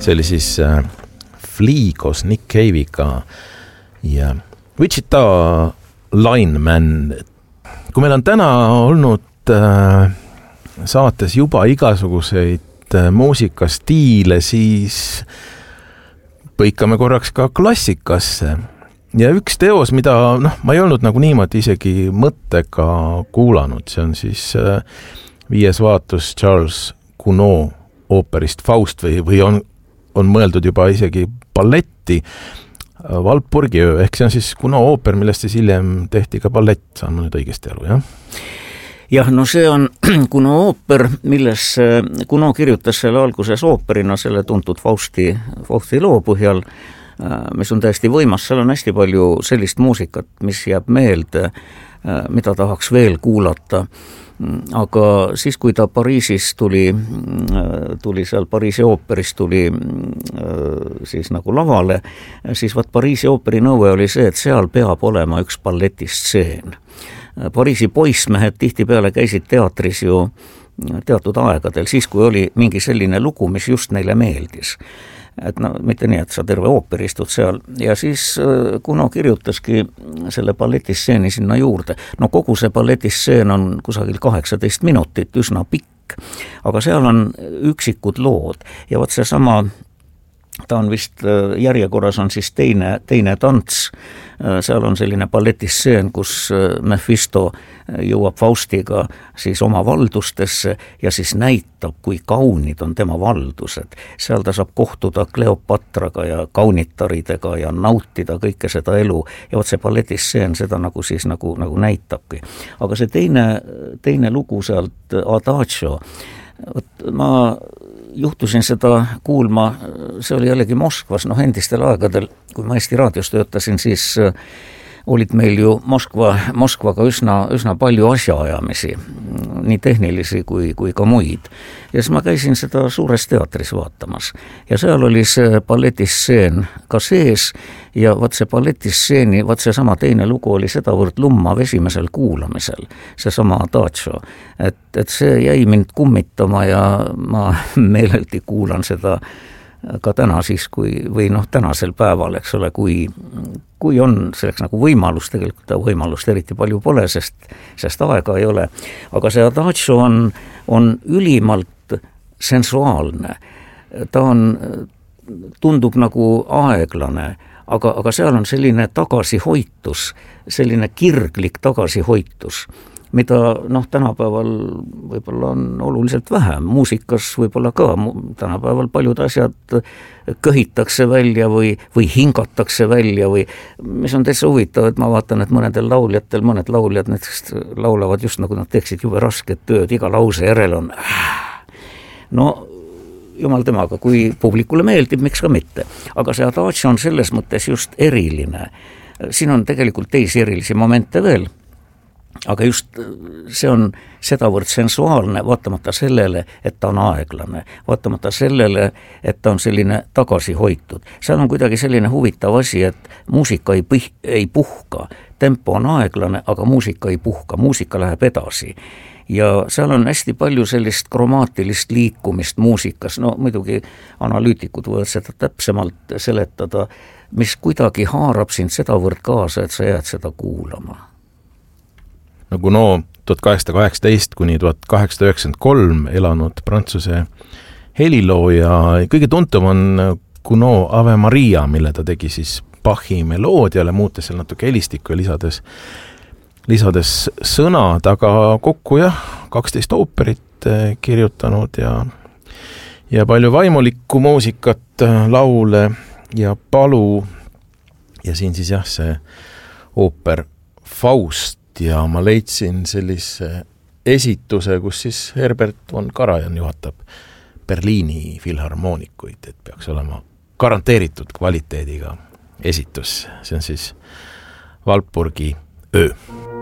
see oli siis Flea koos Nick Cave'iga ja Wichita Lineman. Kui meil on täna olnud saates juba igasuguseid muusikastiile, siis põikame korraks ka klassikasse. Ja üks teos, mida ma ei olnud nagu niimoodi isegi mõttega kuulanud, see on siis 5. vaatus Charles Gounod ooperist Faust või on mõeldud juba isegi balletti Valpurgi öö, ehk see on siis Gounod ooper, millest siis hiljem tehti ka ballett, saan ma nüüd õigesti aru, jah? Jah, no see on Gounod ooper, milles Gounod kirjutas selle alguses ooperina selle tuntud Fausti loo põhjal, mis on täiesti võimas, seal on hästi palju sellist muusikat, mis jääb meelde, mida tahaks veel kuulata. Aga siis, kui ta Pariisis tuli seal Pariisi ooperis tuli siis nagu lavale, siis Pariisi ooperi nõue oli see, et seal peab olema üks balletistseen. Pariisi poissmehed tihtipeale käisid teatris ju teatud aegadel, siis kui oli mingi selline lugu, mis just neile meeldis. Et mitte nii, et sa terve ooper istud seal ja siis Gounod kirjutaski selle balletissseeni sinna juurde. No kogu see balletisseen on kusagil 18 minutit, üsna pikk, aga seal on üksikud lood ja see sama, ta on vist järjekorras on siis teine tants, seal on selline balletisseen, kus Mephisto jõuab Faustiga siis oma valdustesse ja siis näitab, kui kaunid on tema valdused. Seal ta saab kohtuda Kleopatraga ja kaunitaridega ja nautida kõike seda elu ja see balletisseen seda nagu siis nagu näitabki. Aga see teine lugu sealt Adagio, ma juhtusin seda kuulma, see oli jällegi Moskvas, endistel aegadel, kui ma Eesti raadios töötasin, siis olid meil ju Moskvaga üsna palju asjaajamisi, nii tehnilisi kui ka muid. Ja siis ma käisin seda suures teatris vaatamas ja seal oli see balletisseen ka sees ja see balletissseeni, see sama teine lugu oli sedavõrd lummav esimesel kuulamisel, see sama Adagio, et see jäi mind kummitama ja ma meeleldi kuulan seda ka täna siis, või tänasel päeval, eks ole, kui on selleks nagu võimalus, tegelikult võimalust eriti palju pole, sest aega ei ole. Aga see Adagio on ülimalt sensuaalne. Ta tundub nagu aeglane, aga seal on selline tagasihoitus, selline kirglik tagasihoitus, mida tänapäeval võib-olla on oluliselt vähem. Muusikas võib-olla ka tänapäeval paljud asjad köhitakse välja või hingatakse välja või mis on täitsa huvitav, et ma vaatan, et mõned lauljad näiteks laulavad just nagu nad teeksid jube rasket tööd, iga lause järel on jumal temaga, kui publikule meeldib, miks ka mitte. Aga see Adagio on selles mõttes just eriline. Siin on tegelikult teisi erilisi momente veel, aga just see on sedavõrd sensuaalne, vaatamata sellele, et ta on aeglane, vaatamata sellele, et ta on selline tagasihoitud. Seal on kuidagi selline huvitav asi, et muusika ei puhka, tempo on aeglane, aga muusika ei puhka, muusika läheb edasi. Ja seal on hästi palju sellist kromaatilist liikumist muusikas, muidugi analüütikud võivad seda täpsemalt seletada, mis kuidagi haarab sind sedavõrd kaasa, et sa jääd seda kuulama. Gounod 1818 kuni 1893 elanud Prantsuse heliloo ja kõige tuntum on Gounod Ave Maria, mille ta tegi siis Bachi meloodiale, muutes seal natuke helistikku ja lisades sõnad, aga kokku 12 ooperit kirjutanud ja palju vaimulikku muusikat, laule ja palu ja siin siis see ooper Faust ja ma leidsin sellise esituse, kus siis Herbert von Karajan juhatab Berliini filharmoonikuid, et peaks olema garanteeritud kvaliteediga esitus. See on siis Valpurgi öö.